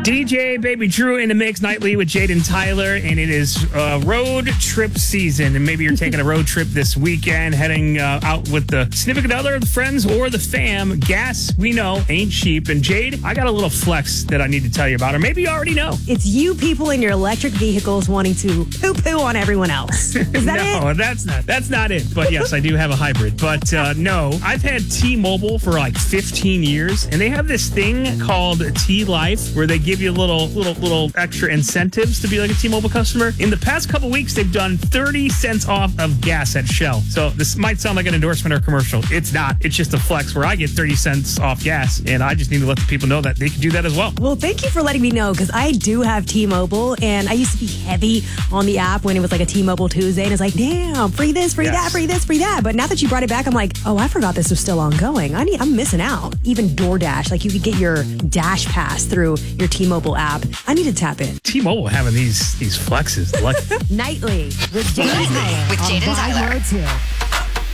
DJ Baby Drew in the mix nightly with Jade and Tyler, and it is road trip season. And maybe you're taking a road trip this weekend, heading out with the significant other, the friends, or the fam. Gas, we know, ain't cheap. And Jade, I got a little flex that I need to tell you about, or maybe you already know. It's you people in your electric vehicles wanting to poo-poo on everyone else. Is that No, it? that's not it. But yes, I do have a hybrid. But no, I've had T-Mobile for like 15 years, and they have this thing called T-Life where they give you little extra incentives to be like a T-Mobile customer. In the past couple weeks, they've done 30 cents off of gas at Shell. So this might sound like an endorsement or commercial. It's not. It's just a flex where I get 30 cents off gas, and I just need to let the people know that they can do that as well. Well, thank you for letting me know, because I do have T-Mobile, and I used to be heavy on the app when it was like a T-Mobile Tuesday, and it's like, damn, free this, free that, free this, free that. But now that you brought it back, I'm like, oh, I forgot this was still ongoing. I'm missing out. Even DoorDash, like you could get your Dash Pass through your T-Mobile app. I need to tap in. T-Mobile having these flexes. Like Nightly with Jade and Tyler. With Jade and Tyler. On Vibe 102.